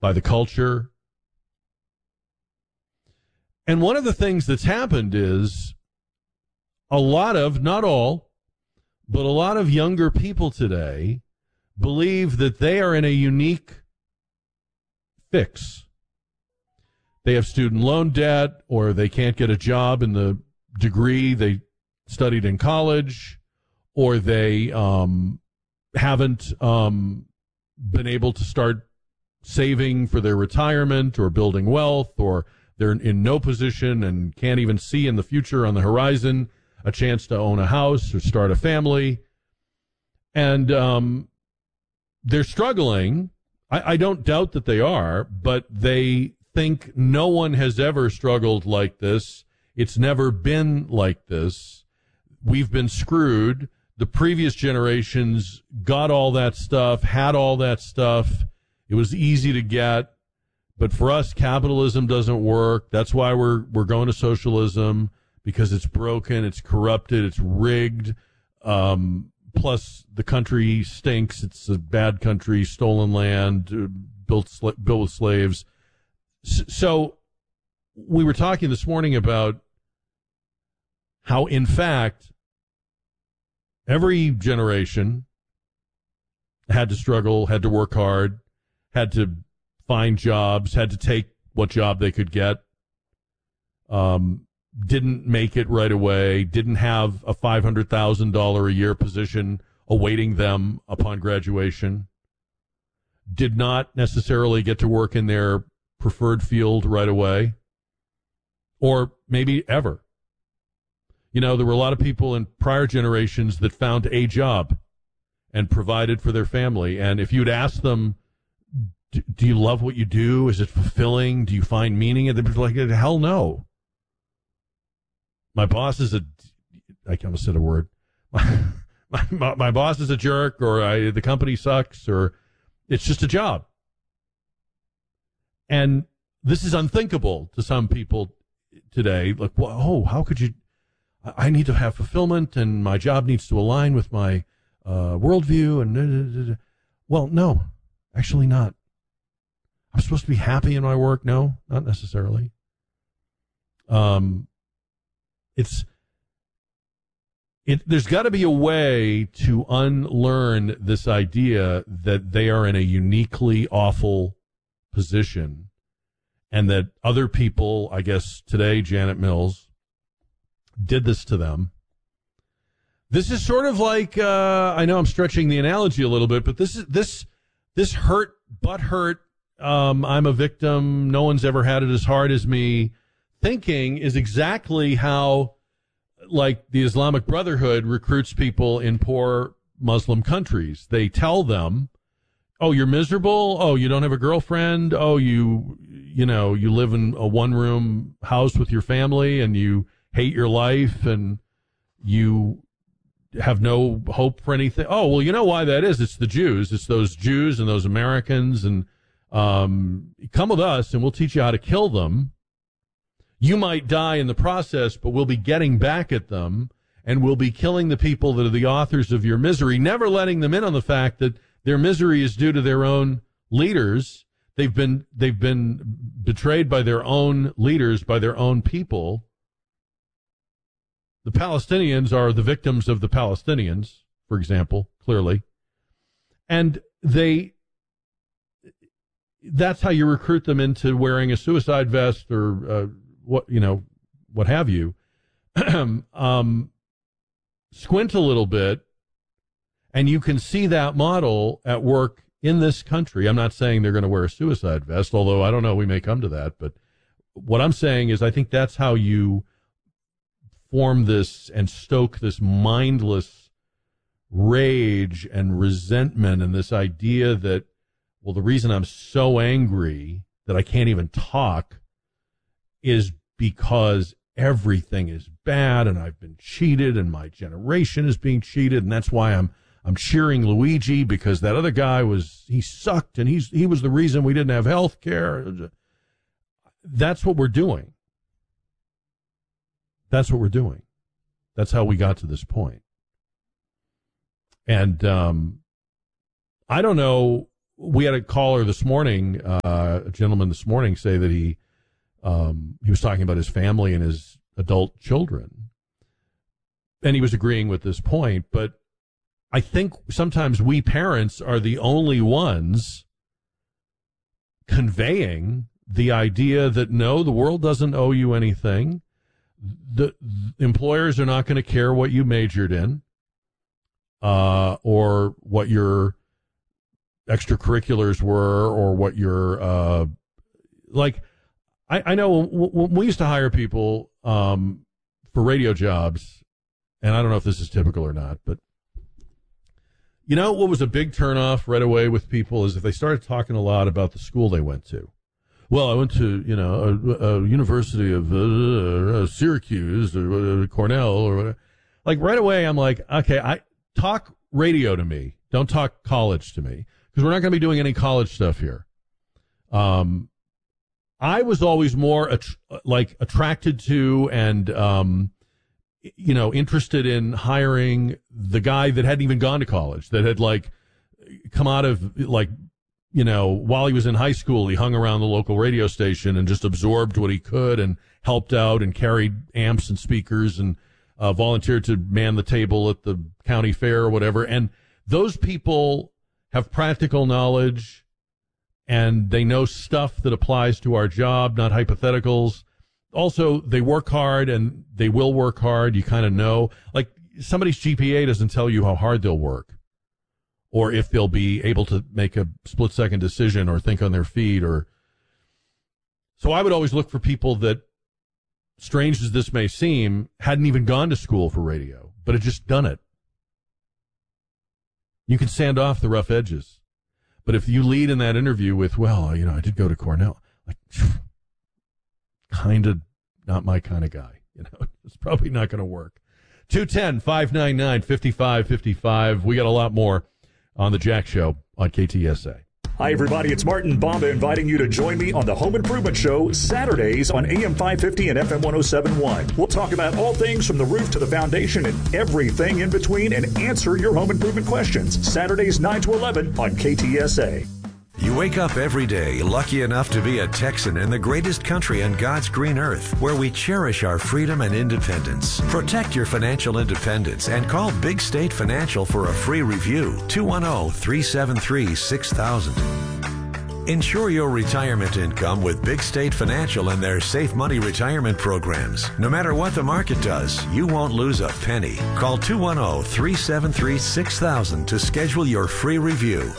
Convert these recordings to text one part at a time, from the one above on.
by the culture. And one of the things that's happened is a lot of, not all, but a lot of younger people today believe that they are in a unique fix. They have student loan debt, or they can't get a job in the degree they studied in college, or they haven't been able to start saving for their retirement or building wealth, or they're in no position and can't even see in the future on the horizon a chance to own a house or start a family. And they're struggling. I don't doubt that they are, but they think no one has ever struggled like this. It's never been like this. We've been screwed. The previous generations got all that stuff, had all that stuff. It was easy to get. But for us, capitalism doesn't work. That's why we're going to socialism, because it's broken, it's corrupted, it's rigged. Plus, the country stinks. It's a bad country, stolen land, built with slaves. So we were talking this morning about how, in fact, every generation had to struggle, had to work hard, had to find jobs, had to take what job they could get, didn't make it right away, didn't have a $500,000 a year position awaiting them upon graduation, did not necessarily get to work in their preferred field right away, or maybe ever. You know, there were a lot of people in prior generations that found a job and provided for their family. And if you'd asked them, do you love what you do? Is it fulfilling? Do you find meaning? And they'd be like, hell no. My boss is I almost said a word. My boss is a jerk, or the company sucks, or it's just a job. And this is unthinkable to some people today. Like, well, how could you? I need to have fulfillment, and my job needs to align with my worldview. And well, no, actually not. I'm supposed to be happy in my work. No, not necessarily. There's got to be a way to unlearn this idea that they are in a uniquely awful position, and that other people, I guess today, Janet Mills, did this to them. This is sort of like, I know I'm stretching the analogy a little bit, but this hurt, butt hurt, I'm a victim, no one's ever had it as hard as me thinking is exactly how, like, the Islamic Brotherhood recruits people in poor Muslim countries. They tell them, oh, you're miserable? Oh, you don't have a girlfriend? Oh, you live in a one-room house with your family and you hate your life and you have no hope for anything? Oh, well, you know why that is? It's the Jews. It's those Jews and those Americans, and come with us and we'll teach you how to kill them. You might die in the process, but we'll be getting back at them, and we'll be killing the people that are the authors of your misery, never letting them in on the fact that their misery is due to their own leaders. They've been betrayed by their own leaders, by their own people. The Palestinians are the victims of the Palestinians, for example, clearly. And that's how you recruit them into wearing a suicide vest or what have you. Squint a little bit, and you can see that model at work in this country. I'm not saying they're going to wear a suicide vest, although I don't know, we may come to that. But what I'm saying is I think that's how you form this and stoke this mindless rage and resentment, and this idea that, well, the reason I'm so angry that I can't even talk is because everything is bad and I've been cheated and my generation is being cheated, and that's why I'm cheering Luigi, because that other guy he sucked and he was the reason we didn't have health care. That's what we're doing. That's what we're doing. That's how we got to this point. And I don't know we had a caller this morning, a gentleman this morning, say that he was talking about his family and his adult children, and he was agreeing with this point. But I think sometimes we parents are the only ones conveying the idea that no, the world doesn't owe you anything. The employers are not going to care what you majored in, or what your extracurriculars were, or what your I know when we used to hire people for radio jobs, and I don't know if this is typical or not, but you know what was a big turnoff right away with people is if they started talking a lot about the school they went to. Well, I went to, a university of Syracuse or Cornell or whatever. Like right away, I'm like, okay, talk radio to me. Don't talk college to me, because we're not going to be doing any college stuff here. I was always more attracted to and interested in hiring the guy that hadn't even gone to college, that had come out of while he was in high school, he hung around the local radio station and just absorbed what he could and helped out and carried amps and speakers and volunteered to man the table at the county fair or whatever. And those people have practical knowledge and they know stuff that applies to our job, not hypotheticals. Also, they work hard and they will work hard. You kind of know, like somebody's GPA doesn't tell you how hard they'll work or if they'll be able to make a split-second decision or think on their feet. So I would always look for people that, strange as this may seem, hadn't even gone to school for radio, but had just done it. You can sand off the rough edges. But if you lead in that interview with, well, I did go to Cornell, kind of not my kind of guy. It's probably not going to work. 210-599-5555. We got a lot more on the Jack Show on KTSA. Hi, everybody. It's Martin Bomba inviting you to join me on the Home Improvement Show Saturdays on AM 550 and FM 1071. We'll talk about all things from the roof to the foundation and everything in between and answer your home improvement questions. Saturdays 9 to 11 on KTSA. You wake up every day lucky enough to be a Texan in the greatest country on God's green earth, where we cherish our freedom and independence. Protect your financial independence and call Big State Financial for a free review. 210-373-6000. Ensure your retirement income with Big State Financial and their Safe Money retirement programs. No matter what the market does, you won't lose a penny. Call 210-373-6000 to schedule your free review.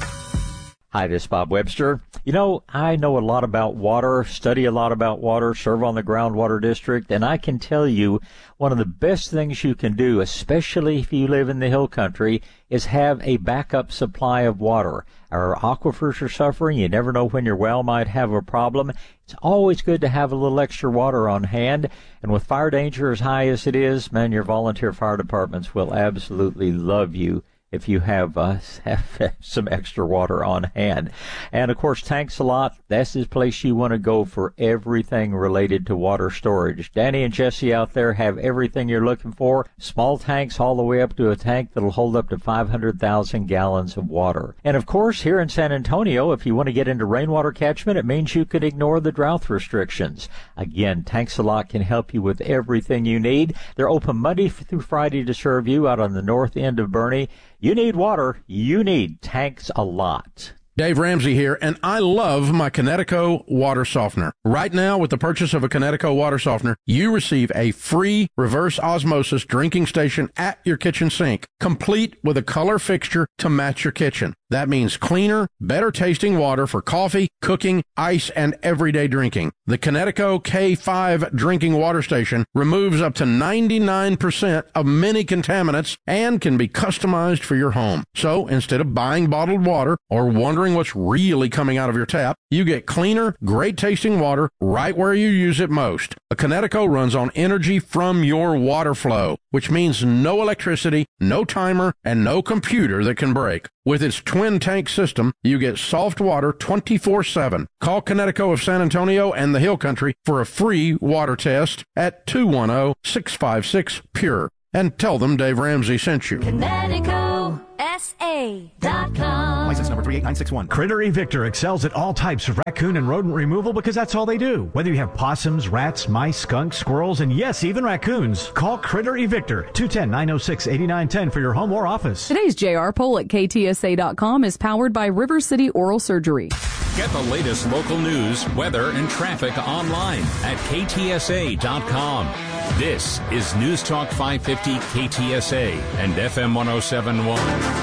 Hi, this is Bob Webster. I know a lot about water, study a lot about water, serve on the groundwater district, and I can tell you one of the best things you can do, especially if you live in the hill country, is have a backup supply of water. Our aquifers are suffering. You never know when your well might have a problem. It's always good to have a little extra water on hand. And with fire danger as high as it is, man, your volunteer fire departments will absolutely love you if you have some extra water on hand. And, of course, Tanks a Lot, that's the place you want to go for everything related to water storage. Danny and Jesse out there have everything you're looking for, small tanks all the way up to a tank that'll hold up to 500,000 gallons of water. And, of course, here in San Antonio, if you want to get into rainwater catchment, it means you could ignore the drought restrictions. Again, Tanks a Lot can help you with everything you need. They're open Monday through Friday to serve you out on the north end of Boerne. You need water. You need Tanks a Lot. Dave Ramsey here, and I love my Connecticut water softener. Right now, with the purchase of a Connecticut water softener, you receive a free reverse osmosis drinking station at your kitchen sink, complete with a color fixture to match your kitchen. That means cleaner, better tasting water for coffee, cooking, ice, and everyday drinking. The Connecticut K5 drinking water station removes up to 99% of many contaminants and can be customized for your home. So instead of buying bottled water or wondering what's really coming out of your tap, you get cleaner, great tasting water right where you use it most. A Connecticut runs on energy from your water flow, which means no electricity, no timer, and no computer that can break. With its twin tank system, you get soft water 24/7. Call Connecticut of San Antonio and the Hill Country for a free water test at 210-656-PURE. And tell them Dave Ramsey sent you. Connecticut KTSA.com. License number 38961. Critter Evictor excels at all types of raccoon and rodent removal because that's all they do. Whether you have possums, rats, mice, skunks, squirrels, and yes, even raccoons, call Critter Evictor 210-906-8910 for your home or office. Today's JR poll at KTSA.com is powered by River City Oral Surgery. Get the latest local news, weather, and traffic online at KTSA.com. This is News Talk 550 KTSA and FM 1071.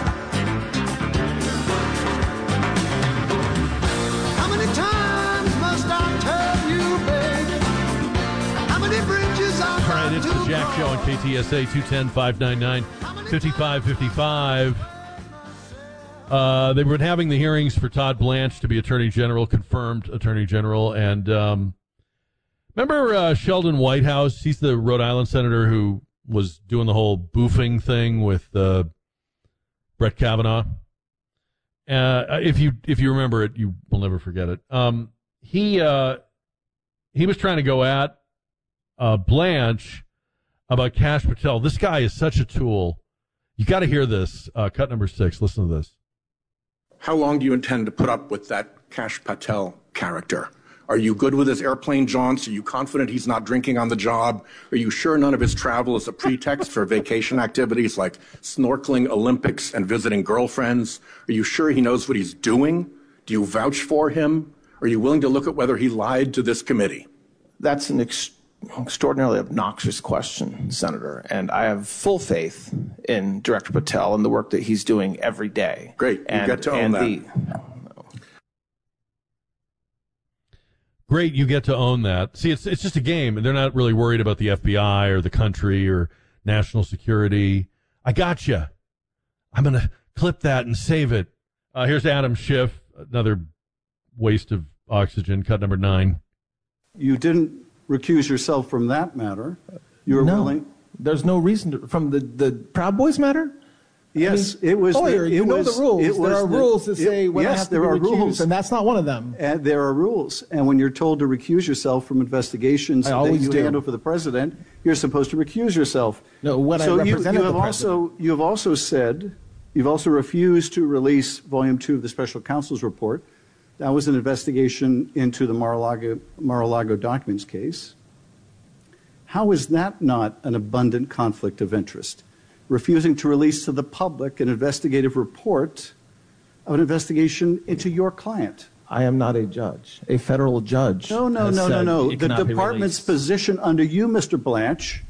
How many times must I tell you, baby? How many bridges I All right, it's the Jack Show on KTSA 210-599-5555. They've been having the hearings for Todd Blanche to be Attorney General, confirmed Attorney General. And remember Sheldon Whitehouse? He's the Rhode Island senator who was doing the whole boofing thing with Brett Kavanaugh. If you remember it, you will never forget it. He was trying to go at Blanche about Kash Patel. This guy is such a tool. You got to hear this. Cut number 6. Listen to this. How long do you intend to put up with that Kash Patel character? Are you good with his airplane jaunts? Are you confident he's not drinking on the job? Are you sure none of his travel is a pretext for vacation activities like snorkeling, Olympics, and visiting girlfriends? Are you sure he knows what he's doing? Do you vouch for him? Are you willing to look at whether he lied to this committee? That's an extraordinarily obnoxious question, Senator, and I have full faith in Director Patel and the work that he's doing every day. Great. You get to own that. Great, you get to own that. See, it's just a game, and they're not really worried about the FBI or the country or national security. I got you. I'm going to clip that and save it. Here's Adam Schiff, another waste of oxygen, cut number 9. You didn't recuse yourself from that matter. You were willing. There's no reason to. From the Proud Boys matter? Yes, it was. Lawyer, you know the rules. There are rules that say when I have to be recused, rules, and that's not one of them. And there are rules, and when you're told to recuse yourself from investigations that you handle for the president, you're supposed to recuse yourself. No, when I represented the president. You have also said, you've also refused to release Volume 2 of the Special Counsel's report. That was an investigation into the Mar-a-Lago documents case. How is that not an abundant conflict of interest? Refusing to release to the public an investigative report of an investigation into your client. I am not a judge. A federal judge. No. The department's position under you, Mr. Blanche,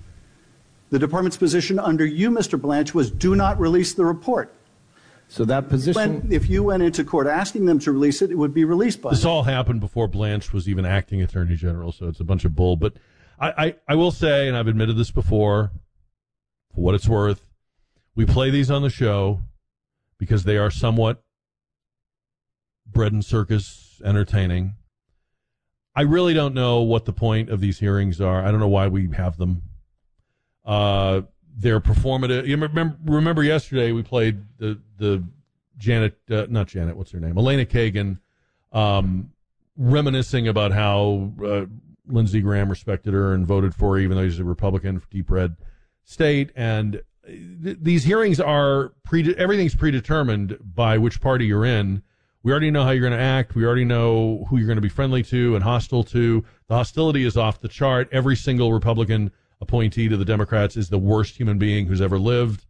was do not release the report. So that position... If you went into court asking them to release it, it would be released by This all happened before Blanche was even acting Attorney General, so it's a bunch of bull. But I will say, and I've admitted this before, for what it's worth, we play these on the show because they are somewhat bread and circus entertaining. I really don't know what the point of these hearings are. I don't know why we have them. They're performative. You remember yesterday we played the Janet, not Janet, what's her name? Elena Kagan, reminiscing about how Lindsey Graham respected her and voted for her, even though he's a Republican for deep red state. And these hearings are everything's predetermined by which party you're in. We already know how you're going to act. We already know who you're going to be friendly to and hostile to. The hostility is off the chart. Every single Republican appointee to the Democrats is the worst human being who's ever lived.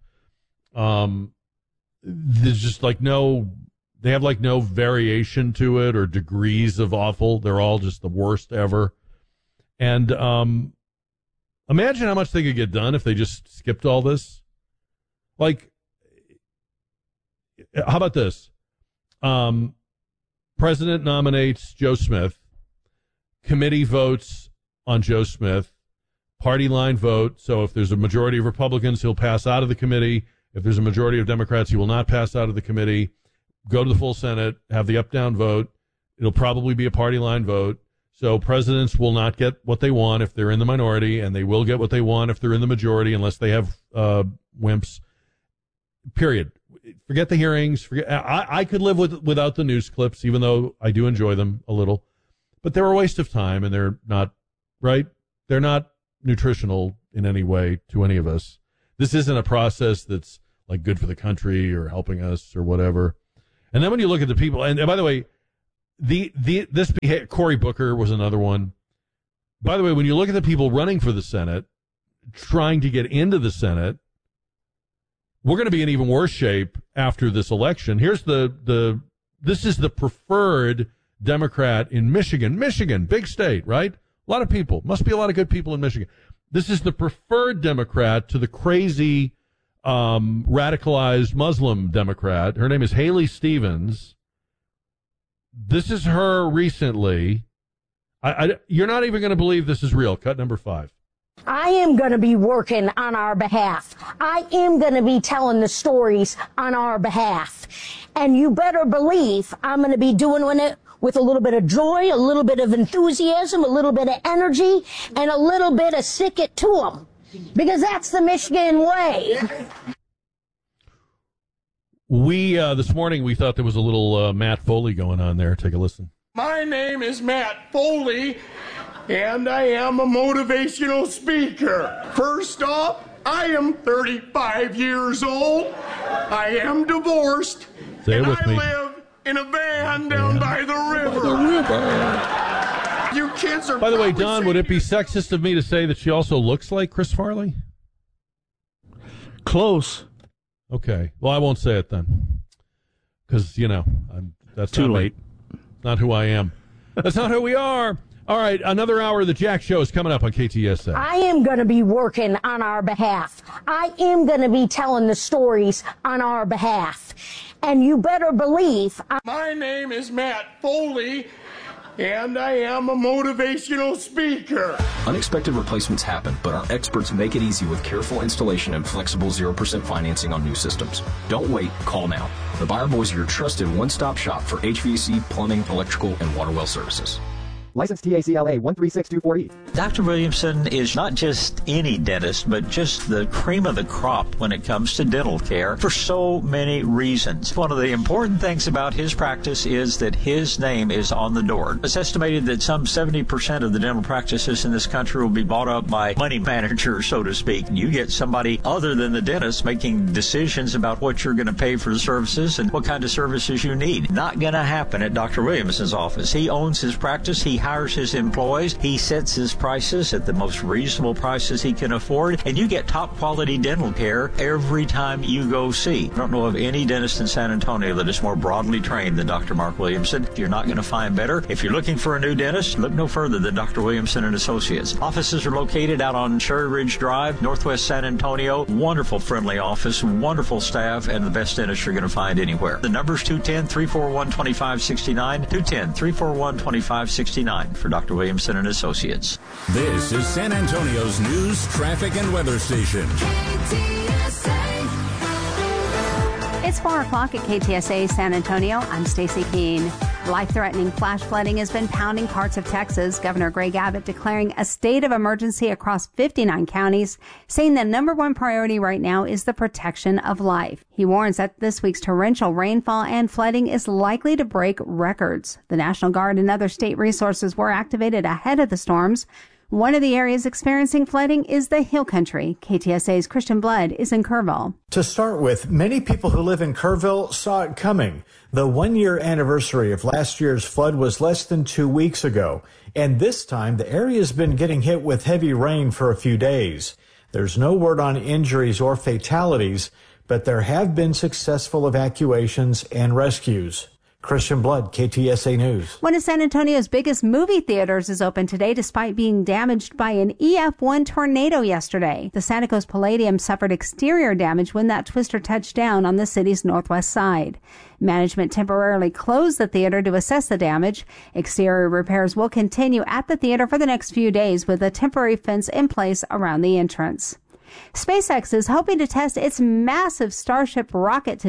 There's just they have no variation to it or degrees of awful. They're all just the worst ever. And imagine how much they could get done if they just skipped all this. How about this? President nominates Joe Smith. Committee votes on Joe Smith. Party line vote. So if there's a majority of Republicans, he'll pass out of the committee. If there's a majority of Democrats, he will not pass out of the committee. Go to the full Senate, have the up-down vote. It'll probably be a party line vote. So presidents will not get what they want if they're in the minority, and they will get what they want if they're in the majority, unless they have wimps. Period. Forget the hearings. I could live without the news clips, even though I do enjoy them a little. But they're a waste of time, and they're not right. They're not nutritional in any way to any of us. This isn't a process that's like good for the country or helping us or whatever. And then when you look at the people, and by the way, Cory Booker was another one. By the way, when you look at the people running for the Senate, trying to get into the Senate, we're going to be in even worse shape after this election. Here's this is the preferred Democrat in Michigan. Michigan, big state, right? A lot of people. Must be a lot of good people in Michigan. This is the preferred Democrat to the crazy, radicalized Muslim Democrat. Her name is Haley Stevens. This is her recently. You're not even going to believe this is real. Cut number 5. I am going to be working on our behalf. I am going to be telling the stories on our behalf. And you better believe I'm going to be doing it with a little bit of joy, a little bit of enthusiasm, a little bit of energy, and a little bit of stick it to them. Because that's the Michigan way. This morning we thought there was a little Matt Foley going on there. Take a listen. My name is Matt Foley, and I am a motivational speaker. First off, I am 35 years old. I am divorced. Say it with me. I live in a van down by the river. You kids are. By the way, Don, would it be sexist of me to say that she also looks like Chris Farley? Close. Okay. Well, I won't say it then, because that's too late. Not who I am. That's not who we are. All right, another hour of the Jack Show is coming up on KTSA. I am going to be working on our behalf. I am going to be telling the stories on our behalf. And you better believe. My name is Matt Foley, and I am a motivational speaker. Unexpected replacements happen, but our experts make it easy with careful installation and flexible 0% financing on new systems. Don't wait, call now. The Buyer Boys are your trusted one-stop shop for HVAC, plumbing, electrical, and water well services. License TACLA 13624E. Dr. Williamson is not just any dentist, but just the cream of the crop when it comes to dental care for so many reasons. One of the important things about his practice is that his name is on the door. It's estimated that some 70% of the dental practices in this country will be bought up by money managers, so to speak. You get somebody other than the dentist making decisions about what you're going to pay for the services and what kind of services you need. Not going to happen at Dr. Williamson's office. He owns his practice. He hires his employees. He sets his prices at the most reasonable prices he can afford, and you get top quality dental care every time you go see. I don't know of any dentist in San Antonio that is more broadly trained than Dr. Mark Williamson. You're not going to find better. If you're looking for a new dentist, look no further than Dr. Williamson and Associates. Offices are located out on Cherry Ridge Drive, Northwest San Antonio. Wonderful, friendly office, wonderful staff, and the best dentist you're going to find anywhere. The number's 210-341-2569, 210-341-2569 for Dr. Williamson and Associates. This is San Antonio's news, traffic, and weather station. It's 4 o'clock at KTSA San Antonio. I'm Stacey Keene. Life-threatening flash flooding has been pounding parts of Texas. Governor Greg Abbott declaring a state of emergency across 59 counties, saying the number one priority right now is the protection of life. He warns that this week's torrential rainfall and flooding is likely to break records. The National Guard and other state resources were activated ahead of the storms. One of the areas experiencing flooding is the Hill Country. KTSA's Christian Blood is in Kerrville. To start with, many people who live in Kerrville saw it coming. The one-year anniversary of last year's flood was less than 2 weeks ago, and this time the area's been getting hit with heavy rain for a few days. There's no word on injuries or fatalities, but there have been successful evacuations and rescues. Christian Blood, KTSA News. One of San Antonio's biggest movie theaters is open today despite being damaged by an EF1 tornado yesterday. The Santa Cruz Palladium suffered exterior damage when that twister touched down on the city's northwest side. Management temporarily closed the theater to assess the damage. Exterior repairs will continue at the theater for the next few days with a temporary fence in place around the entrance. SpaceX is hoping to test its massive Starship rocket today.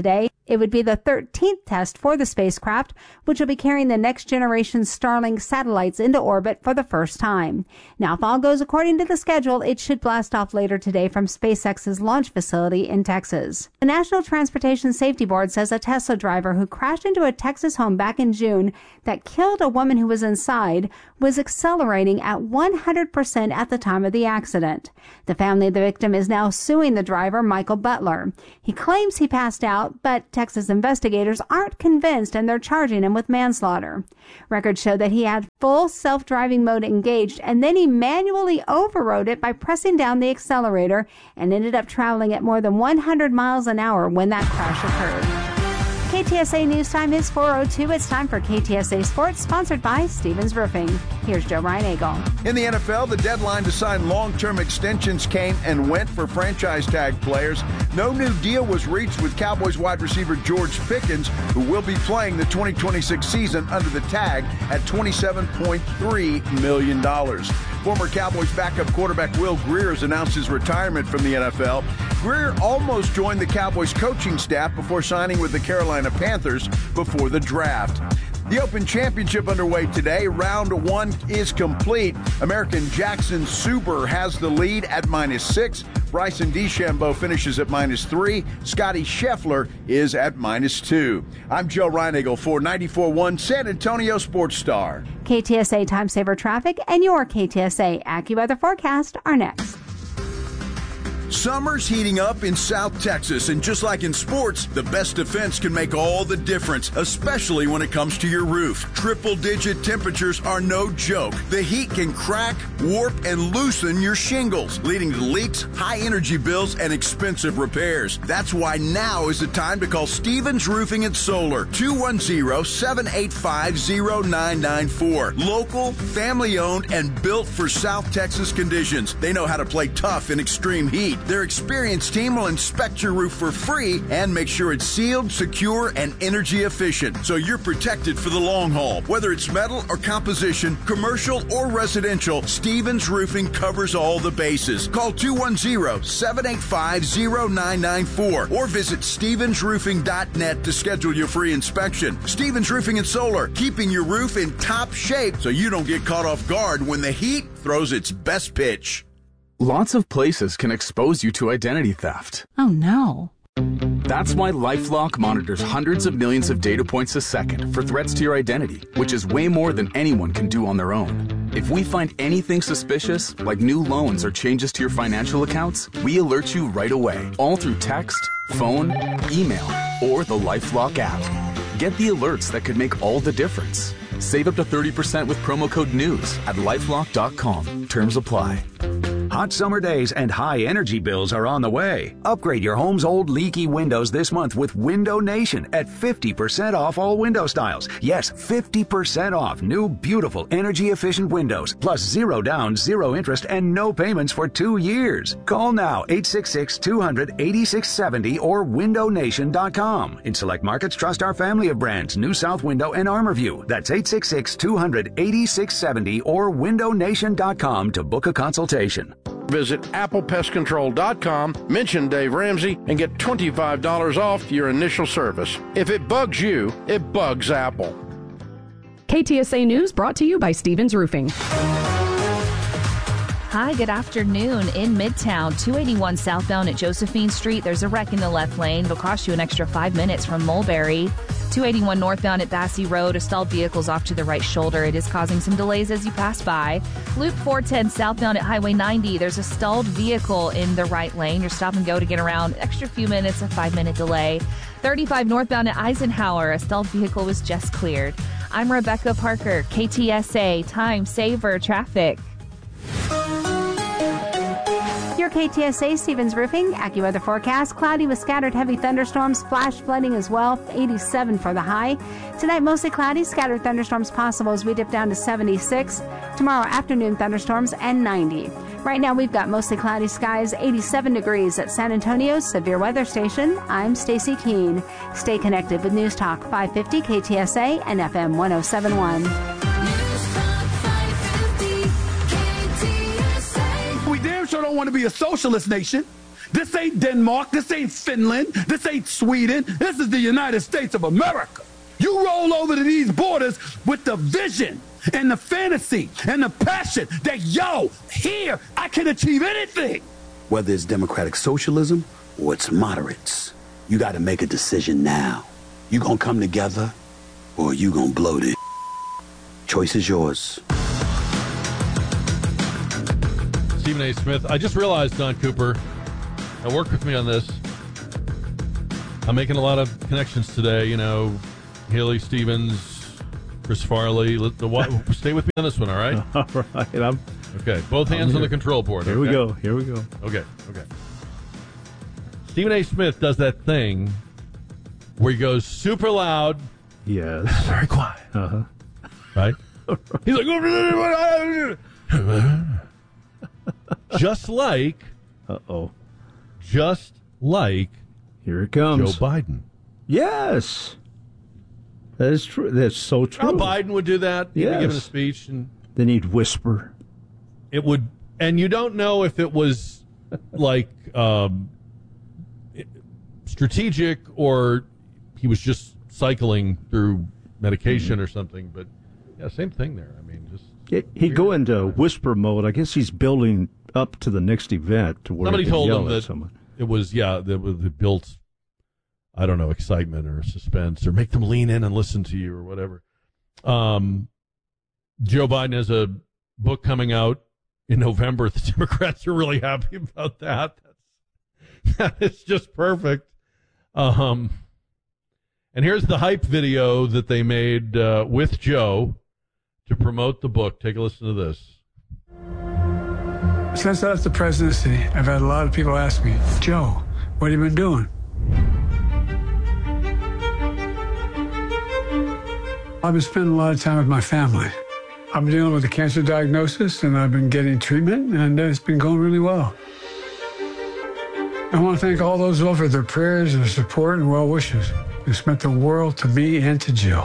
It would be the 13th test for the spacecraft, which will be carrying the next generation Starlink satellites into orbit for the first time. Now, if all goes according to the schedule, it should blast off later today from SpaceX's launch facility in Texas. The National Transportation Safety Board says a Tesla driver who crashed into a Texas home back in June that killed a woman who was inside was accelerating at 100% at the time of the accident. The family of the victim is now suing the driver, Michael Butler. He claims he passed out, but Texas investigators aren't convinced and they're charging him with manslaughter. Records show that he had full self-driving mode engaged and then he manually overrode it by pressing down the accelerator and ended up traveling at more than 100 miles an hour when that crash occurred. KTSA News Time is 4:02. It's time for KTSA Sports, sponsored by Stevens Roofing. Here's Joe Reinagle. In the NFL, the deadline to sign long-term extensions came and went for franchise tag players. No new deal was reached with Cowboys wide receiver George Pickens, who will be playing the 2026 season under the tag at $27.3 million. Former Cowboys backup quarterback Will Grier has announced his retirement from the NFL. Grier almost joined the Cowboys coaching staff before signing with the Carolina Panthers before the draft. The Open Championship underway today. Round 1 is complete. American Jackson Suber has the lead at -6. Bryson DeChambeau finishes at -3. Scotty Scheffler is at -2. I'm Joe Reinagle for 94.1 San Antonio Sports Star. KTSA Time Saver Traffic and your KTSA AccuWeather forecast are next. Summer's heating up in South Texas, and just like in sports, the best defense can make all the difference, especially when it comes to your roof. Triple-digit temperatures are no joke. The heat can crack, warp, and loosen your shingles, leading to leaks, high energy bills, and expensive repairs. That's why now is the time to call Stevens Roofing and Solar, 210-785-0994. Local, family-owned, and built for South Texas conditions. They know how to play tough in extreme heat. Their experienced team will inspect your roof for free and make sure it's sealed, secure, and energy efficient, so you're protected for the long haul. Whether it's metal or composition, commercial or residential, Stevens Roofing covers all the bases. Call 210-785-0994 or visit stevensroofing.net to schedule your free inspection. Stevens Roofing and Solar, keeping your roof in top shape so you don't get caught off guard when the heat throws its best pitch. Lots of places can expose you to identity theft. Oh no. That's why LifeLock monitors hundreds of millions of data points a second for threats to your identity, which is way more than anyone can do on their own. If we find anything suspicious, like new loans or changes to your financial accounts, we alert you right away, all through text, phone, email, or the LifeLock app. Get the alerts that could make all the difference. Save up to 30% with promo code NEWS at LifeLock.com. Terms apply. Hot summer days and high energy bills are on the way. Upgrade your home's old leaky windows this month with Window Nation at 50% off all window styles. Yes, 50% off new beautiful energy efficient windows, plus zero down, zero interest, and no payments for 2 years. Call now 866-200-8670 or windownation.com. In select markets, trust our family of brands, New South Window and ArmorView. That's 866-200-8670 or windownation.com to book a consultation. Visit applepestcontrol.com, mention Dave Ramsey, and get $25 off your initial service. If it bugs you, it bugs Apple. KTSA News brought to you by Stevens Roofing. Hi, good afternoon. In Midtown, 281 southbound at Josephine Street, there's a wreck in the left lane. It'll cost you an extra 5 minutes from Mulberry. 281 northbound at Bassey Road, a stalled vehicle's off to the right shoulder. It is causing some delays as you pass by. Loop 410 southbound at Highway 90, there's a stalled vehicle in the right lane. Your stop and go to get around, extra few minutes, a 5-minute delay. 35 northbound at Eisenhower, a stalled vehicle was just cleared. I'm Rebecca Parker, KTSA Time Saver Traffic. Your KTSA Stevens Roofing AccuWeather forecast: cloudy with scattered heavy thunderstorms, flash flooding as well. 87 for the high. Tonight mostly cloudy, scattered thunderstorms possible as we dip down to 76. Tomorrow afternoon thunderstorms and 90. Right now we've got mostly cloudy skies, 87 degrees at San Antonio's Severe Weather Station. I'm Stacy Keene. Stay connected with News Talk 550 KTSA and FM 107.1. We damn sure don't want to be a socialist nation. This ain't Denmark. This ain't Finland. This ain't Sweden. This is the United States of America. You roll over to these borders with the vision and the fantasy and the passion that, here, I can achieve anything. Whether it's democratic socialism or it's moderates, you got to make a decision now. You gonna come together or you gonna blow this? Choice is yours. Stephen A. Smith. I just realized, Don Cooper, now work with me on this. I'm making a lot of connections today, Haley Stevens, Chris Farley. Stay with me on this one, all right? All right. Okay, both hands on the control board. Here we go. Okay. Stephen A. Smith does that thing where he goes super loud. Yes. Very quiet. Uh-huh. Right? He's like, just like, here it comes. Joe Biden. Yes. That is true. That's so true. How Biden would do that. He'd be giving a speech. And then he'd whisper. It would, and you don't know if it was like strategic or he was just cycling through medication or something. But yeah, same thing there. I mean, just he'd go into whisper mode. I guess he's building up to the next event to where somebody he can told yell him at that someone. it was it built, I don't know, excitement or suspense or make them lean in and listen to you or whatever. Joe Biden has a book coming out in November. The Democrats are really happy about that. That is just perfect. And here's the hype video that they made with Joe to promote the book. Take a listen to this. Since I left the presidency, I've had a lot of people ask me, Joe, what have you been doing? I've been spending a lot of time with my family. I've been dealing with a cancer diagnosis, and I've been getting treatment, and it's been going really well. I want to thank all those who offered their prayers, their support, and well wishes. It's meant the world to me and to Jill.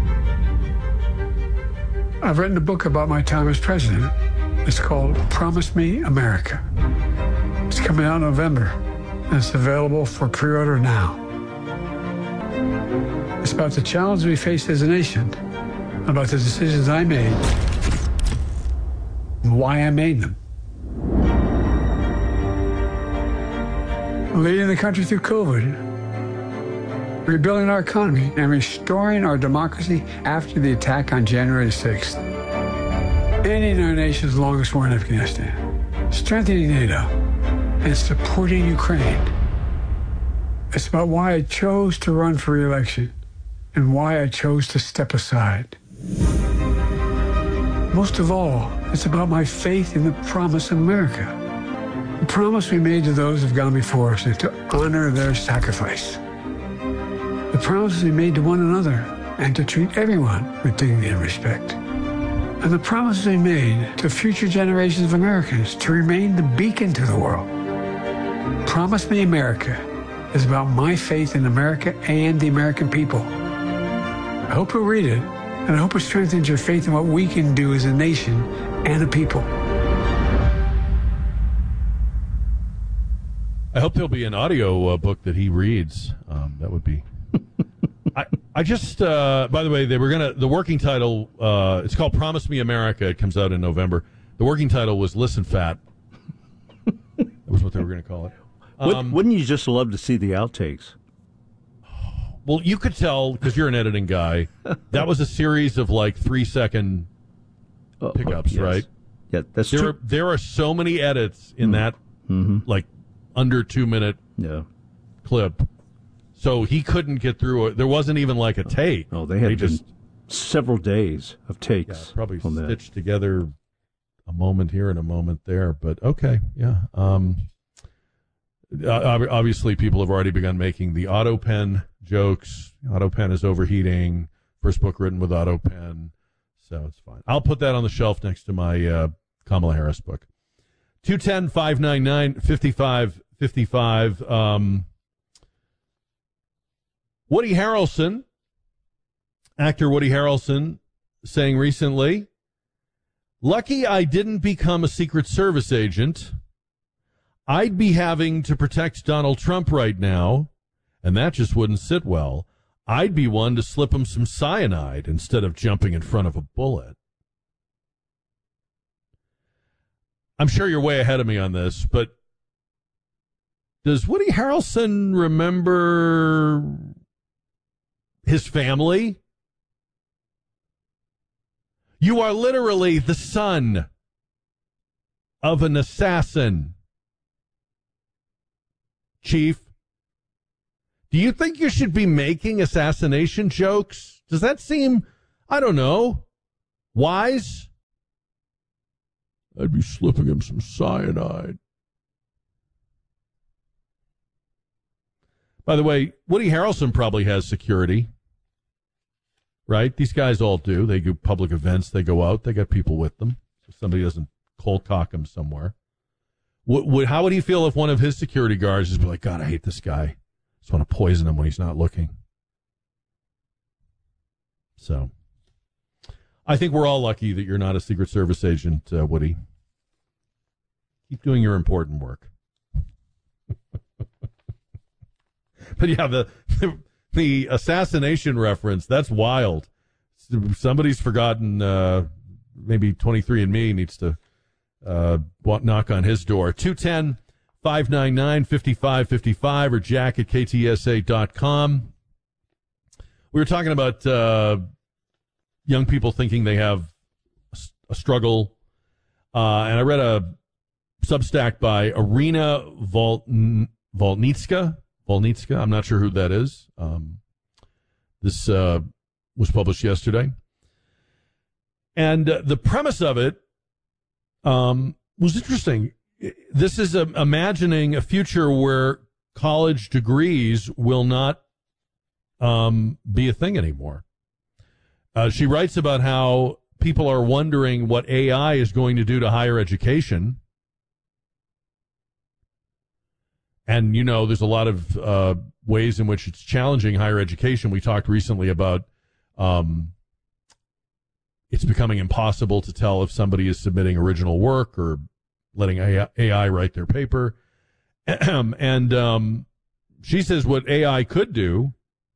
I've written a book about my time as president. It's called Promise Me America. It's coming out in November, and it's available for pre-order now. It's about the challenges we face as a nation, about the decisions I made, and why I made them. Leading the country through COVID, rebuilding our economy, and restoring our democracy after the attack on January 6th. Ending our nation's longest war in Afghanistan, strengthening NATO, and supporting Ukraine. It's about why I chose to run for re-election and why I chose to step aside. Most of all, it's about my faith in the promise of America. The promise we made to those who've gone before us and to honor their sacrifice. The promises we made to one another and to treat everyone with dignity and respect. And the promises we made to future generations of Americans to remain the beacon to the world. Promise Me America is about my faith in America and the American people. I hope you'll read it, and I hope it strengthens your faith in what we can do as a nation and a people. I hope there'll be an audio book that he reads. That would be... I just, by the way, the working title, it's called Promise Me America. It comes out in November. The working title was Listen Fat. That was what they were going to call it. Wouldn't you just love to see the outtakes? Well, you could tell, because you're an editing guy, that was a series of like 3-second pickups, yes. right? Yeah, that's true. There are so many edits in that, like, under 2-minute clip. So he couldn't get through it. There wasn't even like a take. Oh, they had just several days of takes. Yeah, probably stitched together a moment here and a moment there. But okay, yeah. Obviously, people have already begun making the AutoPen jokes. AutoPen is overheating. First book written with AutoPen. So it's fine. I'll put that on the shelf next to my Kamala Harris book. 210-599-5555. Woody Harrelson, actor Woody Harrelson, saying recently, "Lucky I didn't become a Secret Service agent. I'd be having to protect Donald Trump right now, and that just wouldn't sit well. I'd be one to slip him some cyanide instead of jumping in front of a bullet. I'm sure you're way ahead of me on this, but does Woody Harrelson remember his family? You are literally the son of an assassin. Chief, do you think you should be making assassination jokes? Does that seem, I don't know, wise? I'd be slipping him some cyanide. By the way, Woody Harrelson probably has security, right? These guys all do. They do public events. They go out. They got people with them. So somebody doesn't cold cock him somewhere. How would he feel if one of his security guards just be like, God, I hate this guy. I just want to poison him when he's not looking. So I think we're all lucky that you're not a Secret Service agent, Woody. Keep doing your important work. But yeah, the assassination reference, that's wild. Somebody's forgotten, maybe 23andMe needs to knock on his door. 210-599-5555 or jack at ktsa.com. We were talking about young people thinking they have a struggle. And I read a Substack by Irina Volnitska. I'm not sure who that is. This was published yesterday. And the premise of it was interesting. This is imagining a future where college degrees will not be a thing anymore. She writes about how people are wondering what AI is going to do to higher education. And, you know, there's a lot of ways in which it's challenging higher education. We talked recently about it's becoming impossible to tell if somebody is submitting original work or letting AI write their paper. And she says what AI could do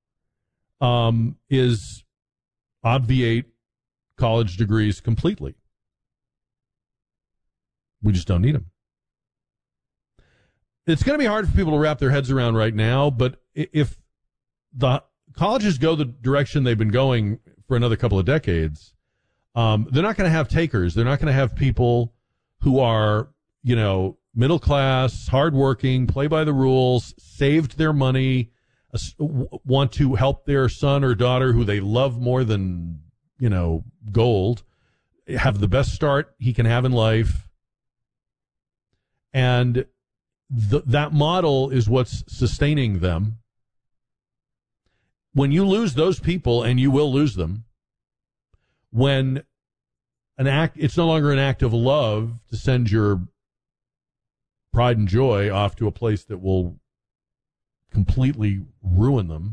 is obviate college degrees completely. We just don't need them. It's going to be hard for people to wrap their heads around right now, but if the colleges go the direction they've been going for another couple of decades, they're not going to have takers. They're not going to have people who are, you know, middle class, hardworking, play by the rules, saved their money, want to help their son or daughter who they love more than, you know, gold, have the best start he can have in life. And that model is what's sustaining them. When you lose those people, and you will lose them, when it's no longer an act of love to send your pride and joy off to a place that will completely ruin them.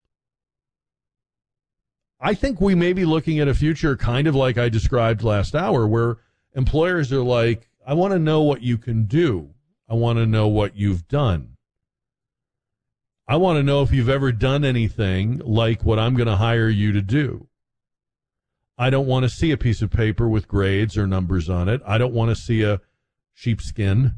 I think we may be looking at a future kind of like I described last hour, where employers are like, I want to know what you can do. I want to know what you've done. I want to know if you've ever done anything like what I'm going to hire you to do. I don't want to see a piece of paper with grades or numbers on it. I don't want to see a sheepskin.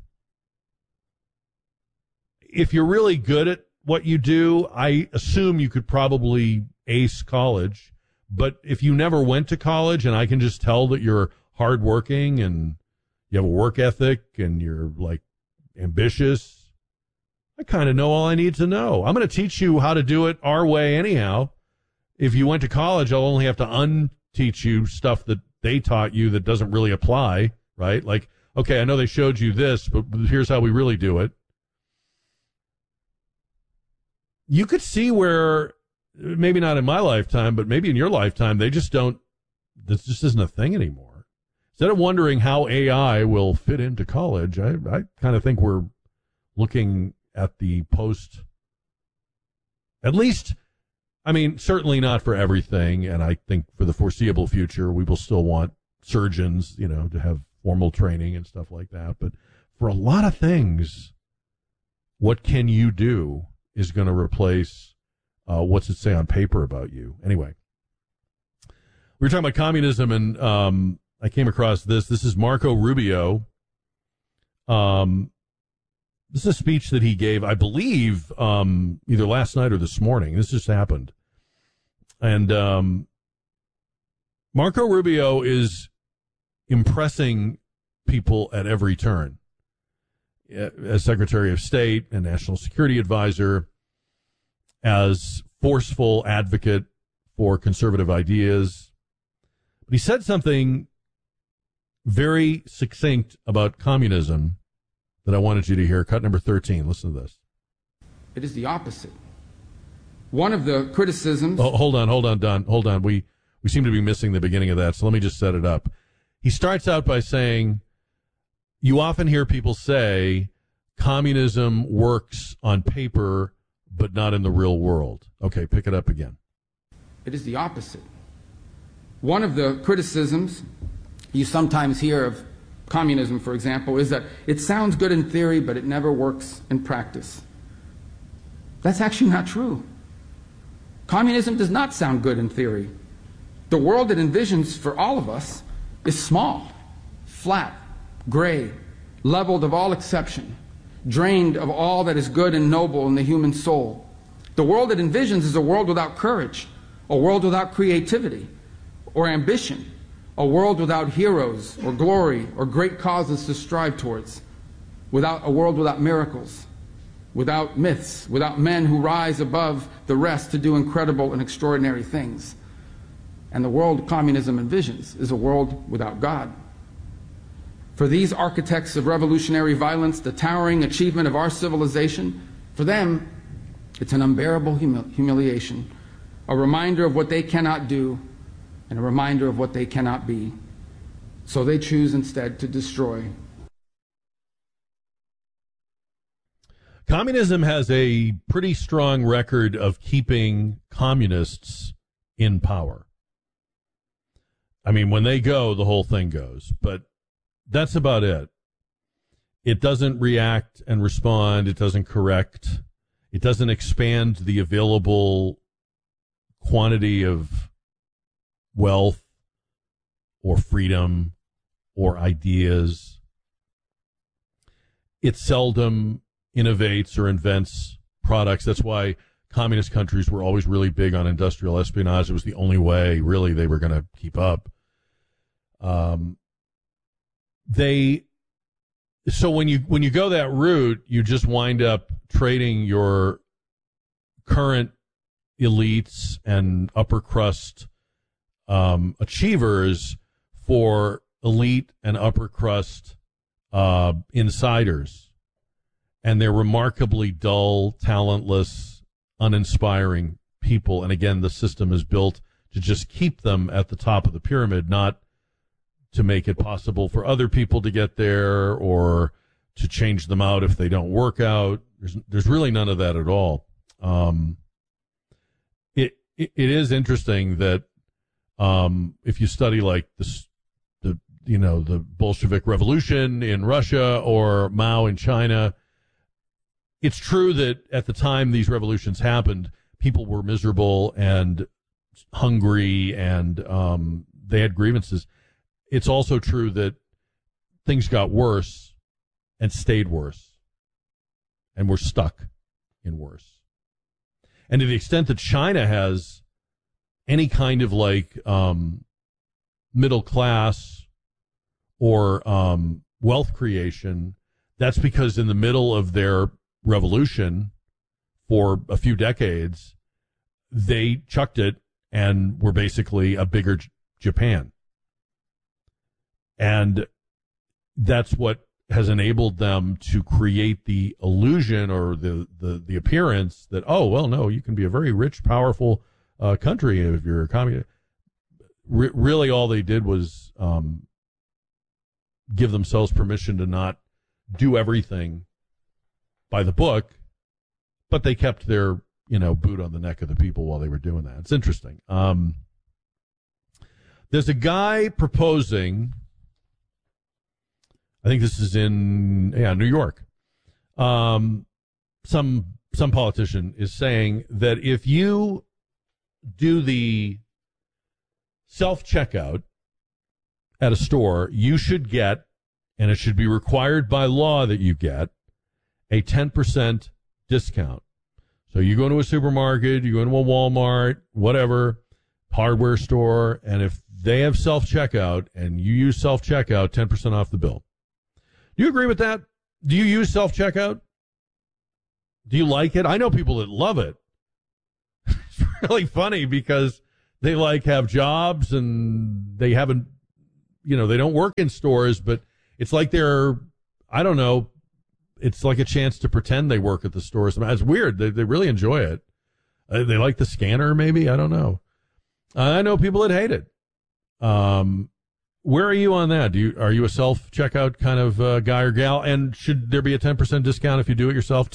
If you're really good at what you do, I assume you could probably ace college. But if you never went to college and I can just tell that you're hardworking and you have a work ethic and you're like ambitious, I kind of know all I need to know. I'm going to teach you how to do it our way anyhow. If you went to college, I'll only have to unteach you stuff that they taught you that doesn't really apply, right? Like, okay, I know they showed you this, but here's how we really do it. You could see where, maybe not in my lifetime, but maybe in your lifetime, this just isn't a thing anymore. Instead of wondering how AI will fit into college, I kind of think we're looking at the post, at least, I mean, certainly not for everything, and I think for the foreseeable future, we will still want surgeons, you know, to have formal training and stuff like that. But for a lot of things, what can you do is going to replace what's it say on paper about you. Anyway, we were talking about communism, and I came across this. This is Marco Rubio. This is a speech that he gave, I believe, either last night or this morning. This just happened. And Marco Rubio is impressing people at every turn. As Secretary of State and National Security Advisor, as forceful advocate for conservative ideas. But he said something very succinct about communism that I wanted you to hear. Cut number 13. Listen to this. It is the opposite. One of the criticisms... Oh, hold on, Don. Hold on. We seem to be missing the beginning of that, so let me just set it up. He starts out by saying, you often hear people say communism works on paper, but not in the real world. Okay, pick it up again. It is the opposite. One of the criticisms you sometimes hear of communism, for example, is that it sounds good in theory, but it never works in practice. That's actually not true. Communism does not sound good in theory. The world it envisions for all of us is small, flat, gray, leveled of all exception, drained of all that is good and noble in the human soul. The world it envisions is a world without courage, a world without creativity or ambition, a world without heroes or glory or great causes to strive towards, a world without miracles, without myths, without men who rise above the rest to do incredible and extraordinary things. And the world communism envisions is a world without God. For these architects of revolutionary violence, the towering achievement of our civilization, for them, it's an unbearable humiliation, a reminder of what they cannot do, and a reminder of what they cannot be. So they choose instead to destroy. Communism has a pretty strong record of keeping communists in power. I mean, when they go, the whole thing goes. But that's about it. It doesn't react and respond. It doesn't correct. It doesn't expand the available quantity of wealth or freedom or ideas. It seldom innovates or invents products. That's why communist countries were always really big on industrial espionage. It was the only way, really, they were going to keep up. So when you go that route, you just wind up trading your current elites and upper crust achievers for elite and upper crust insiders. And they're remarkably dull, talentless, uninspiring people. And again, the system is built to just keep them at the top of the pyramid, not to make it possible for other people to get there or to change them out if they don't work out. There's really none of that at all. It is interesting that if you study like the Bolshevik Revolution in Russia or Mao in China, it's true that at the time these revolutions happened, people were miserable and hungry and they had grievances. It's also true that things got worse and stayed worse, and we're stuck in worse. And to the extent that China has any kind of like middle class or wealth creation, that's because in the middle of their revolution for a few decades, they chucked it and were basically a bigger Japan. And that's what has enabled them to create the illusion or the appearance that, oh, well, no, you can be a very rich, powerful country if you're a communist. Really, all they did was give themselves permission to not do everything by the book, but they kept their, boot on the neck of the people while they were doing that. It's interesting. There's a guy proposing, I think this is in New York. Some politician is saying that if you do the self-checkout at a store, you should get, and it should be required by law that you get, a 10% discount. So you go to a supermarket, you go into a Walmart, whatever, hardware store, and if they have self-checkout and you use self-checkout, 10% off the bill. Do you agree with that? Do you use self-checkout? Do you like it? I know people that love it. It's really funny because they have jobs and they haven't, they don't work in stores, but it's like they're, I don't know, it's like a chance to pretend they work at the stores. It's weird. They really enjoy it. They like the scanner, maybe. I don't know. I know people that hate it. Where are you on that? Are you a self-checkout kind of guy or gal? And should there be a 10% discount if you do it yourself?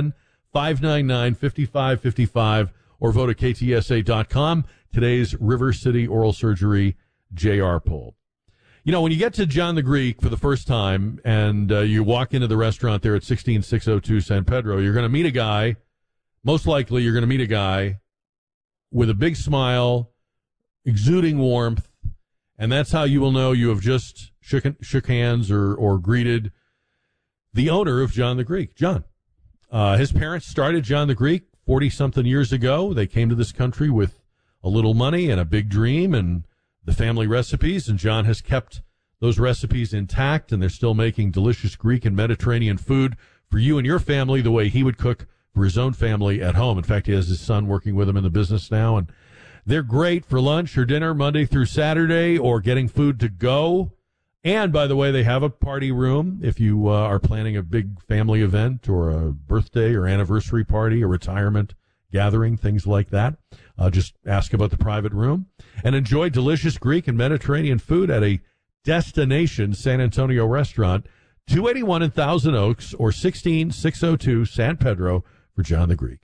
210-599-5555 or vote at ktsa.com. Today's River City Oral Surgery JR poll. When you get to John the Greek for the first time and you walk into the restaurant there at 16602 San Pedro, you're going to meet a guy. Most likely you're going to meet a guy with a big smile, exuding warmth, and that's how you will know you have just shook hands or greeted the owner of John the Greek, John. His parents started John the Greek 40-something years ago. They came to this country with a little money and a big dream and the family recipes, and John has kept those recipes intact, and they're still making delicious Greek and Mediterranean food for you and your family the way he would cook for his own family at home. In fact, he has his son working with him in the business now, and they're great for lunch or dinner Monday through Saturday or getting food to go. And, by the way, they have a party room if you are planning a big family event or a birthday or anniversary party or retirement gathering, things like that. Just ask about the private room and enjoy delicious Greek and Mediterranean food at a destination San Antonio restaurant, 281 in Thousand Oaks or 16602 San Pedro for John the Greek.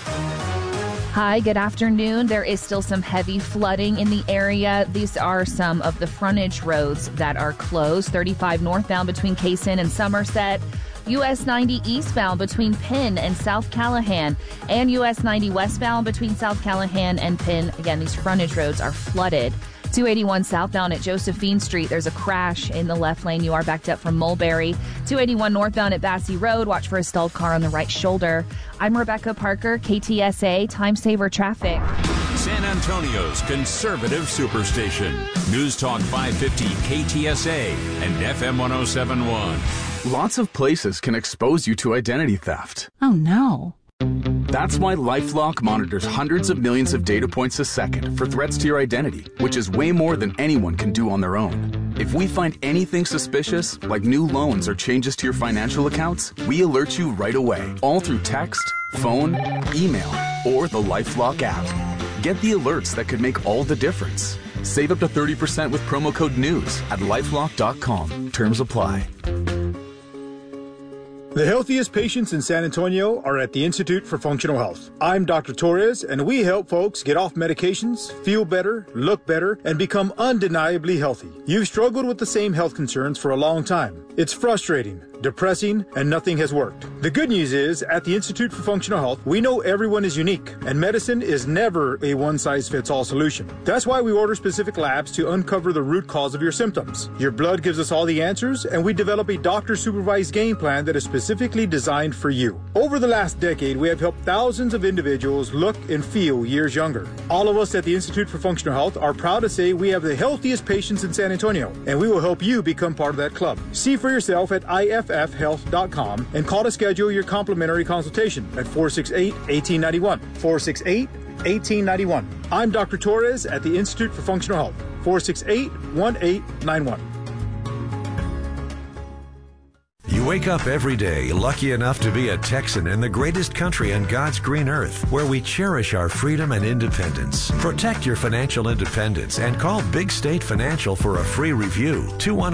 Hi, good afternoon. There is still some heavy flooding in the area. These are some of the frontage roads that are closed. 35 northbound between Kaysen and Somerset. US 90 eastbound between Penn and South Callahan, and US 90 westbound between South Callahan and Penn. Again, these frontage roads are flooded. 281 southbound at Josephine Street, there's a crash in the left lane. You are backed up from Mulberry. 281 northbound at Bassey Road, watch for a stalled car on the right shoulder. I'm Rebecca Parker, KTSA Time Saver Traffic. San Antonio's conservative superstation. News Talk 550 KTSA and FM 1071. Lots of places can expose you to identity theft. Oh, no. That's why LifeLock monitors hundreds of millions of data points a second for threats to your identity, which is way more than anyone can do on their own. If we find anything suspicious, like new loans or changes to your financial accounts, we alert you right away, all through text, phone, email, or the LifeLock app. Get the alerts that could make all the difference. Save up to 30% with promo code NEWS at LifeLock.com. Terms apply. The healthiest patients in San Antonio are at the Institute for Functional Health. I'm Dr. Torres, and we help folks get off medications, feel better, look better, and become undeniably healthy. You've struggled with the same health concerns for a long time. It's frustrating, depressing, and nothing has worked. The good news is, at the Institute for Functional Health, we know everyone is unique, and medicine is never a one-size-fits-all solution. That's why we order specific labs to uncover the root cause of your symptoms. Your blood gives us all the answers, and we develop a doctor-supervised game plan that is specifically designed for you. Over the last decade, we have helped thousands of individuals look and feel years younger. All of us at the Institute for Functional Health are proud to say we have the healthiest patients in San Antonio, and we will help you become part of that club. See for yourself at IFFhealth.com and call to schedule your complimentary consultation at 468-1891. 468-1891. I'm Dr. Torres at the Institute for Functional Health. 468-1891. You wake up every day lucky enough to be a Texan in the greatest country on God's green earth, where we cherish our freedom and independence. Protect your financial independence and call Big State Financial for a free review.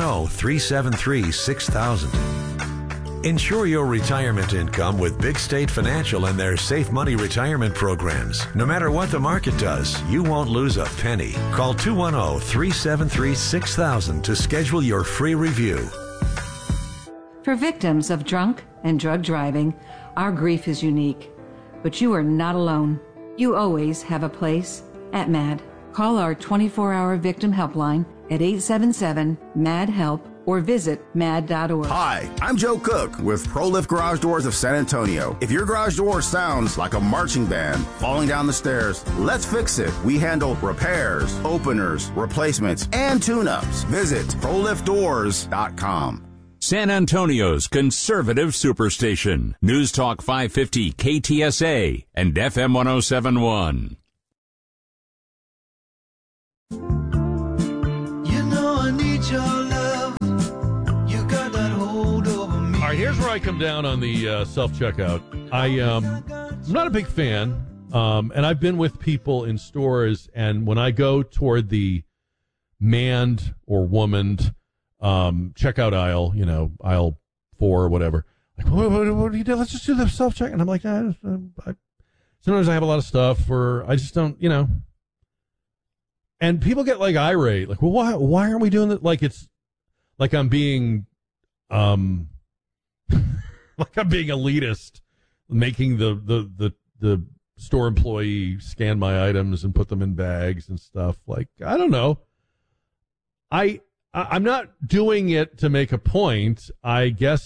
210-373-6000. Ensure your retirement income with Big State Financial and their Safe Money retirement programs. No matter what the market does, you won't lose a penny. Call 210-373-6000 to schedule your free review. For victims of drunk and drug driving, our grief is unique. But you are not alone. You always have a place at MAD. Call our 24-hour victim helpline at 877-MAD-HELP or visit mad.org. Hi, I'm Joe Cook with ProLift Garage Doors of San Antonio. If your garage door sounds like a marching band falling down the stairs, let's fix it. We handle repairs, openers, replacements, and tune-ups. Visit ProLiftDoors.com. San Antonio's conservative superstation. News Talk 550 KTSA and FM 1071. You know I need your love. You got that hold over me. All right, here's where I come down on the self-checkout. I'm not a big fan, and I've been with people in stores, and when I go toward the manned or womaned checkout aisle, aisle 4 or whatever. Like, what do you do? Let's just do the self-check. And I'm like, sometimes I have a lot of stuff, or I just don't, And people get like irate, like, well, why aren't we doing that? Like it's like I'm being, like I'm being elitist, making the store employee scan my items and put them in bags and stuff. Like, I don't know. I'm not doing it to make a point. I guess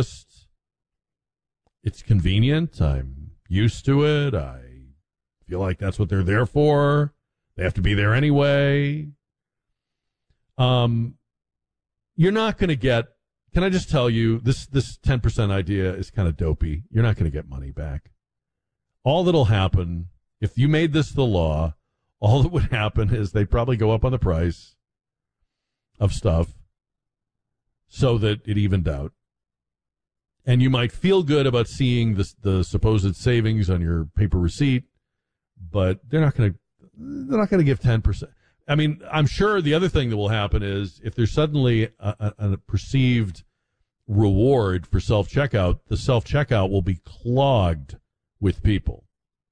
it's convenient. I'm used to it. I feel like that's what they're there for. They have to be there anyway. You're not going to get, can I just tell you, this 10% idea is kind of dopey. You're not going to get money back. All that'll happen, if you made this the law, all that would happen is they'd probably go up on the price of stuff so that it evened out. And you might feel good about seeing the supposed savings on your paper receipt, but they're not going to give 10%. I mean, I'm sure the other thing that will happen is if there's suddenly a perceived reward for self-checkout, the self-checkout will be clogged with people.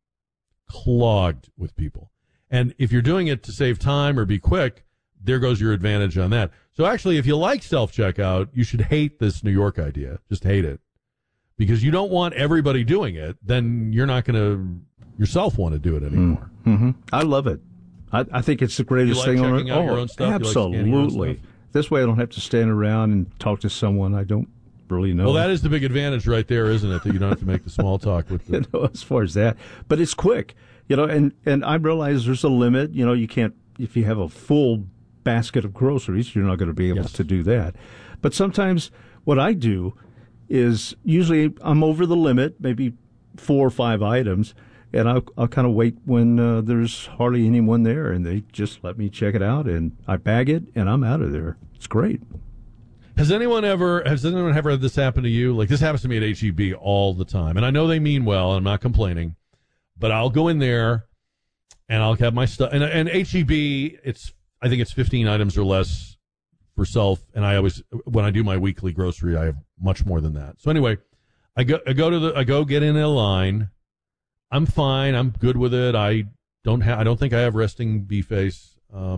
And if you're doing it to save time or be quick, there goes your advantage on that. So actually, if you like self-checkout, you should hate this New York idea. Just hate it. Because you don't want everybody doing it, then you're not going to yourself want to do it anymore. Mm-hmm. I love it. I think it's the greatest thing on earth. Your own stuff? Absolutely. This way I don't have to stand around and talk to someone I don't really know. Well, that is the big advantage right there, isn't it? That you don't have to make the small talk with them. As far as that. But it's quick. And I realize there's a limit. You can't, if you have a full basket of groceries, you're not going to be able to do that. But sometimes what I do is usually I'm over the limit, maybe 4 or 5 items, and I'll kind of wait when there's hardly anyone there, and they just let me check it out, and I bag it, and I'm out of there. It's great. Has anyone ever had this happen to you? Like, this happens to me at H-E-B all the time, and I know they mean well, and I'm not complaining, but I'll go in there, and I'll have my stuff, and H-E-B, I think it's 15 items or less for self, and when I do my weekly grocery, I have much more than that. So anyway, I go get in a line. I'm fine. I'm good with it. I don't think I have resting bee face.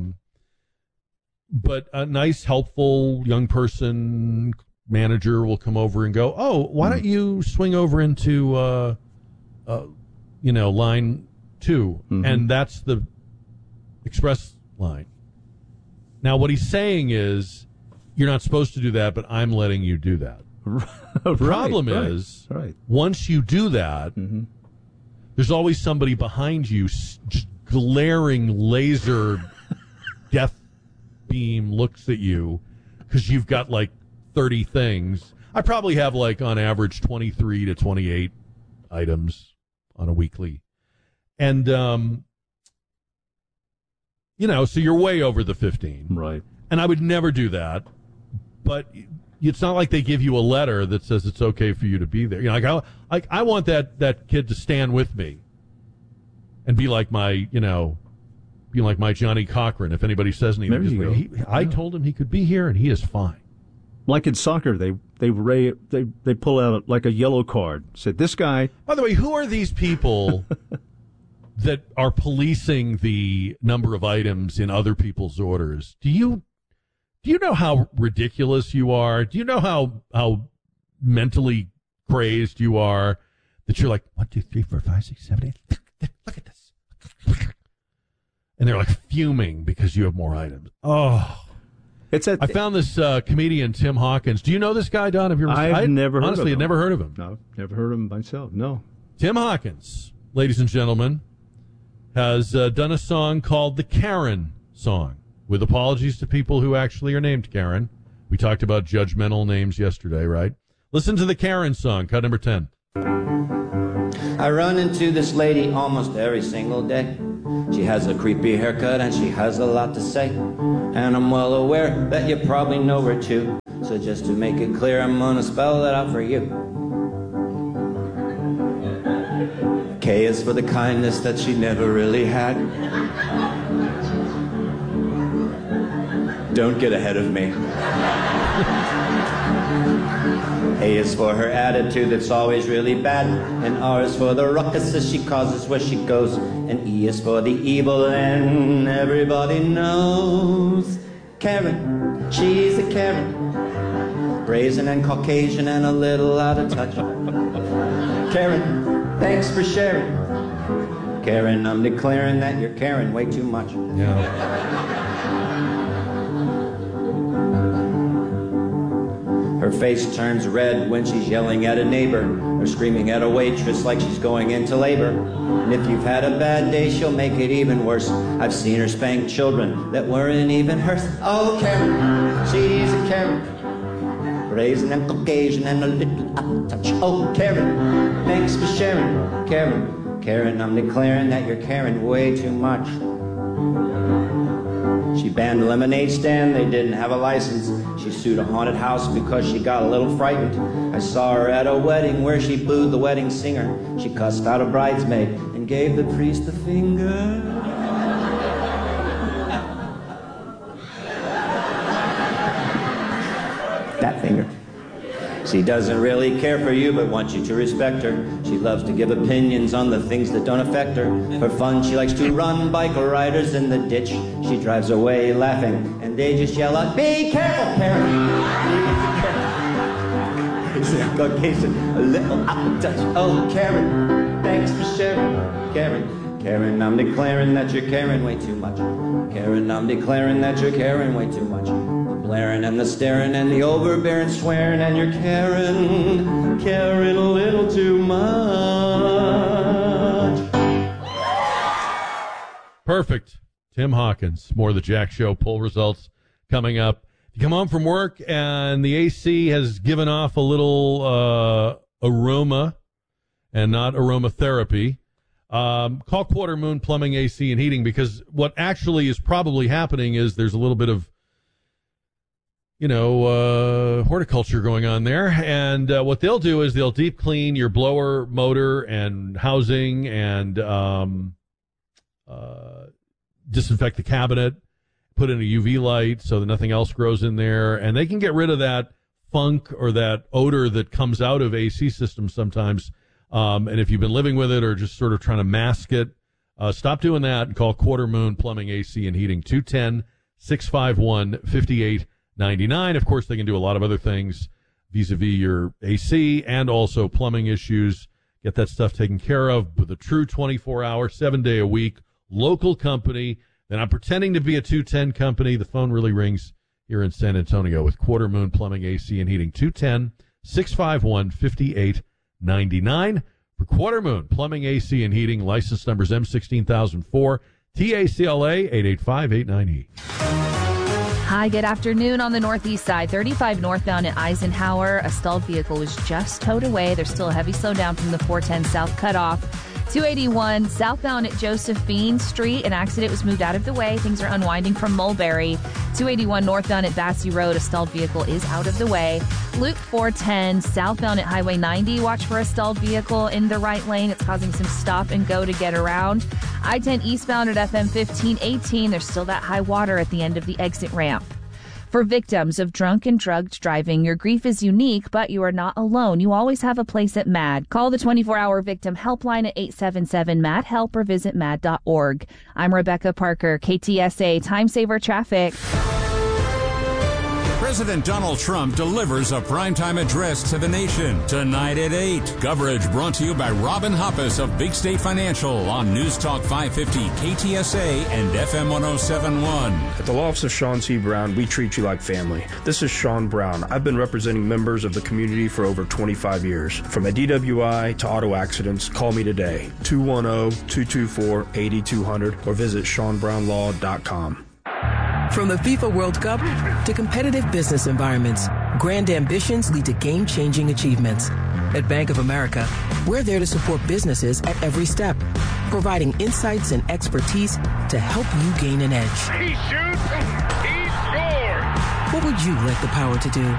But a nice, helpful young person manager will come over and go, "Oh, why don't you swing over into line 2?" Mm-hmm. And that's the express line. Now, what he's saying is, you're not supposed to do that, but I'm letting you do that. The problem is, once you do that, mm-hmm. there's always somebody behind you, just glaring laser death beam looks at you because you've got like 30 things. I probably have like on average 23 to 28 items on a weekly. And, so you're way over the 15. Right. And I would never do that. But it's not like they give you a letter that says it's okay for you to be there. I want that kid to stand with me and be like my Johnny Cochran. If anybody says anything, I told him he could be here and he is fine. Like in soccer, they pull out like a yellow card. Said this guy. By the way, who are these people that are policing the number of items in other people's orders? Do you know how ridiculous you are? Do you know how mentally crazed you are, that you're like, 1, 2, 3, 4, 5, 6, 7, 8. Look at this. And they're like fuming because you have more items. Oh. I found this comedian, Tim Hawkins. Do you know this guy, Don? Have you ever I've never heard of him. Honestly, I'd never heard of him. No, never heard of him myself. No. Tim Hawkins, ladies and gentlemen, has done a song called the Karen Song, with apologies to people who actually are named Karen. We talked about judgmental names yesterday, right? Listen to the Karen Song, cut number 10. I run into this lady almost every single day. She has a creepy haircut and she has a lot to say. And I'm well aware that you probably know her too. So just to make it clear, I'm gonna spell that out for you. K is for the kindness that she never really had. Don't get ahead of me. A is for her attitude that's always really bad. And R is for the ruckuses she causes where she goes. And E is for the evil and everybody knows. Karen, she's a Karen. Brazen and Caucasian and a little out of touch. Karen, thanks for sharing. Karen, I'm declaring that you're caring way too much. Yeah. Her face turns red when she's yelling at a neighbor or screaming at a waitress like she's going into labor. And if you've had a bad day, she'll make it even worse. I've seen her spank children that weren't even hers. Oh, Karen, she's a Karen. Brazen and Caucasian and a little out of touch. Oh, Karen, thanks for sharing. Karen, I'm declaring that you're caring way too much. She banned a lemonade stand, they didn't have a license. She sued a haunted house because she got a little frightened. I saw her at a wedding where she booed the wedding singer. She cussed out a bridesmaid and gave the priest the finger. That finger. She doesn't really care for you but wants you to respect her. She loves to give opinions on the things that don't affect her. For fun, she likes to run bike riders in the ditch. She drives away laughing and they just yell out, "Be careful, Karen!" It's a Caucasian, a little out of touch. Oh, Karen, thanks for sharing. Karen, I'm declaring that you're caring way too much. Karen, I'm declaring that you're caring way too much. Blaring and the staring and the overbearing swearing, and you're caring a little too much. Perfect. Tim Hawkins. More of the Jack Show poll results coming up. You come home from work and the AC has given off a little aroma and not aromatherapy. Call Quarter Moon Plumbing, AC, and Heating, because what actually is probably happening is there's a little bit of horticulture going on there. And what they'll do is they'll deep clean your blower, motor, and housing, and disinfect the cabinet, put in a UV light so that nothing else grows in there. And they can get rid of that funk or that odor that comes out of AC systems sometimes. And if you've been living with it or just sort of trying to mask it, stop doing that and call Quarter Moon Plumbing, AC, and Heating, 210-651-5899. Of course, they can do a lot of other things vis-a-vis your AC and also plumbing issues. Get that stuff taken care of with a true 24-hour, 7-day-a-week local company. They're not pretending to be a 210 company. The phone really rings here in San Antonio with Quarter Moon Plumbing, AC, and Heating, 210-651-5899. For Quarter Moon Plumbing, AC, and Heating, license numbers M16004, TACLA 88589E. Hi, good afternoon. On the northeast side, 35 northbound at Eisenhower, a stalled vehicle was just towed away. There's still a heavy slowdown from the 410 south cutoff. 281 southbound at Josephine Street, an accident was moved out of the way. Things are unwinding from Mulberry. 281 northbound at Bassey Road, a stalled vehicle is out of the way. Loop 410 southbound at Highway 90, watch for a stalled vehicle in the right lane. It's causing some stop and go to get around. I-10 eastbound at FM 1518, there's still that high water at the end of the exit ramp. For victims of drunk and drugged driving, your grief is unique, but you are not alone. You always have a place at MAD. Call the 24-hour victim helpline at 877-MAD-HELP or visit mad.org. I'm Rebecca Parker, KTSA Time Saver Traffic. President Donald Trump delivers a primetime address to the nation tonight at 8. Coverage brought to you by Robin Hoppus of Big State Financial on News Talk 550 KTSA and FM 1071. At the Law Office of Sean C. Brown, we treat you like family. This is Sean Brown. I've been representing members of the community for over 25 years. From a DWI to auto accidents, call me today, 210-224-8200, or visit SeanBrownLaw.com. From the FIFA World Cup to competitive business environments, grand ambitions lead to game-changing achievements. At Bank of America, we're there to support businesses at every step, providing insights and expertise to help you gain an edge. He shoots, he scores. What would you like the power to do?